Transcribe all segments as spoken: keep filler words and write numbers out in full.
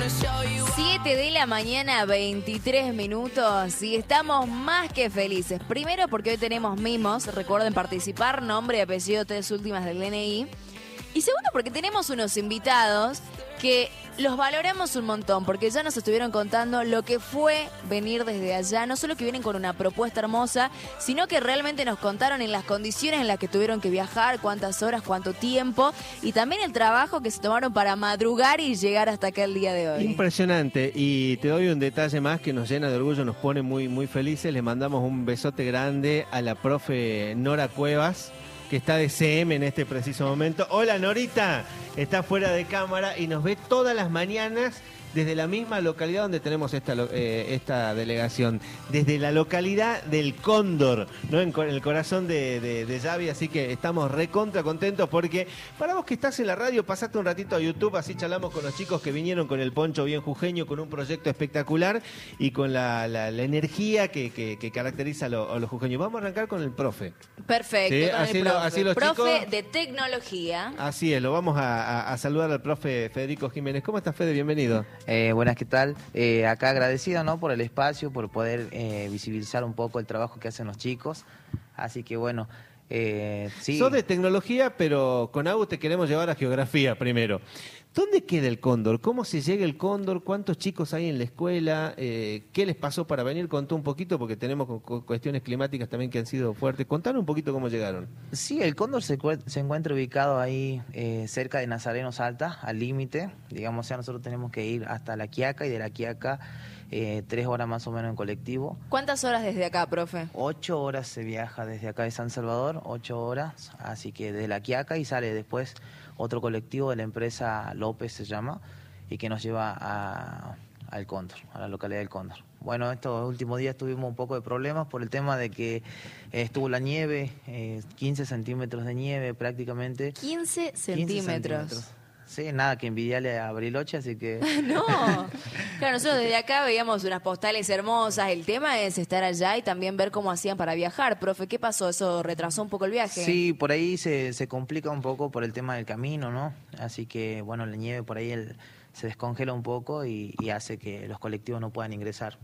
siete de la mañana, veintitrés minutos, y estamos más que felices. Primero porque hoy tenemos mimos, recuerden participar, nombre y apellido, tres últimas del D N I. Y segundo porque tenemos unos invitados que los valoramos un montón, porque ya nos estuvieron contando lo que fue venir desde allá, no solo que vienen con una propuesta hermosa, sino que realmente nos contaron en las condiciones en las que tuvieron que viajar, cuántas horas, cuánto tiempo, y también el trabajo que se tomaron para madrugar y llegar hasta acá el día de hoy. Impresionante, y te doy un detalle más que nos llena de orgullo, nos pone muy, muy felices. Le mandamos un besote grande a la profe Nora Cuevas, que está de C M en este preciso momento. Hola Norita, está fuera de cámara y nos ve todas las mañanas desde la misma localidad donde tenemos esta, eh, esta delegación, desde la localidad del Cóndor, ¿no? En, en el corazón de, de, de Yavi, así que estamos recontra contentos porque para vos que estás en la radio, pasaste un ratito a YouTube, así charlamos con los chicos que vinieron con el poncho bien jujeño, con un proyecto espectacular y con la, la, la energía que, que, que caracteriza a, lo, a los jujeños. Vamos a arrancar con el profe. Perfecto, ¿Sí? con Así, el lo, profe. así los profe chicos... de tecnología. Así es, lo vamos a, a, a saludar al profe Federico Jiménez. ¿Cómo estás, Fede? Bienvenido. Eh, buenas, ¿qué tal? Eh, acá agradecido, ¿no?, por el espacio, por poder eh, visibilizar un poco el trabajo que hacen los chicos. Así que bueno, eh, sí. Sos de tecnología, pero con Agus te queremos llevar a geografía primero. ¿Dónde queda el Cóndor? ¿Cómo se llega el Cóndor? ¿Cuántos chicos hay en la escuela? Eh, ¿Qué les pasó para venir? Contó un poquito, porque tenemos cu- cuestiones climáticas también que han sido fuertes. Contanos un poquito cómo llegaron. Sí, el Cóndor se, se encuentra ubicado ahí eh, cerca de Nazareno Salta, al límite. Digamos, o sea, nosotros tenemos que ir hasta La Quiaca y de La Quiaca eh, tres horas más o menos en colectivo. ¿Cuántas horas desde acá, profe? Ocho horas se viaja desde acá de San Salvador, ocho horas. Así que de La Quiaca y sale después otro colectivo de la empresa López se llama, y que nos lleva a, al Cóndor, a la localidad del Cóndor. Bueno, estos últimos días tuvimos un poco de problemas por el tema de que eh, estuvo la nieve, eh, quince centímetros de nieve prácticamente. quince centímetros. quince centímetros. Sí, nada que envidiarle a Bariloche, así que... No, claro, nosotros desde acá veíamos unas postales hermosas. El tema es estar allá y también ver cómo hacían para viajar. Profe, ¿qué pasó? ¿Eso retrasó un poco el viaje? Sí, por ahí se, se complica un poco por el tema del camino, ¿no? Así que, bueno, la nieve por ahí el, se descongela un poco y, y hace que los colectivos no puedan ingresar.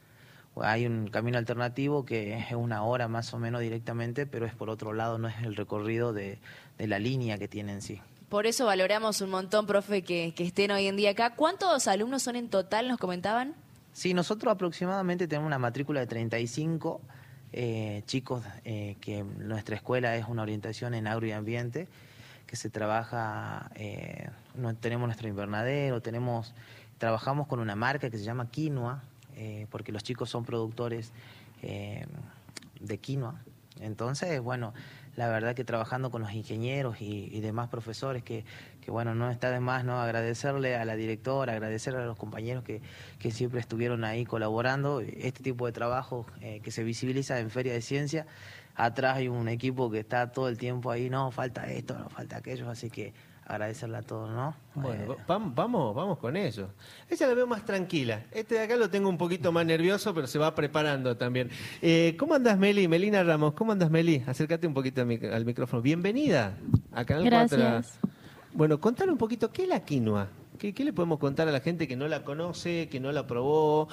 Hay un camino alternativo que es una hora más o menos directamente, pero es por otro lado, no es el recorrido de, de la línea que tiene en sí. Por eso valoramos un montón, profe, que, que estén hoy en día acá. ¿Cuántos alumnos son en total, nos comentaban? Sí, nosotros aproximadamente tenemos una matrícula de treinta y cinco eh, chicos, eh, que nuestra escuela es una orientación en agro y ambiente, que se trabaja, eh, no, tenemos nuestro invernadero, tenemos, trabajamos con una marca que se llama Quinoa, eh, porque los chicos son productores eh, de quinoa. Entonces, bueno, la verdad que trabajando con los ingenieros y, y demás profesores, que, que bueno, no está de más, ¿no?, agradecerle a la directora, agradecerle a los compañeros que, que siempre estuvieron ahí colaborando. Este tipo de trabajo eh, que se visibiliza en Feria de Ciencia, atrás hay un equipo que está todo el tiempo ahí, no, falta esto, no, falta aquello, así que agradecerle a todos, ¿no? Bueno, Eh, vamos, vamos, vamos con ellos. Ella la veo más tranquila. Este de acá lo tengo un poquito más nervioso, pero se va preparando también. Eh, ¿Cómo andas, Meli? Melina Ramos, ¿cómo andas, Meli? Acércate un poquito al, mic- al micrófono. Bienvenida a Canal Gracias. cuatro. Bueno, contale un poquito, ¿qué es la quinoa? ¿Qué, ¿Qué le podemos contar a la gente que no la conoce, que no la probó?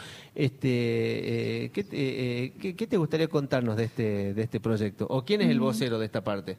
Este, eh, ¿qué, te- eh, qué, qué te gustaría contarnos de este, de este proyecto? ¿O quién es el vocero de esta parte?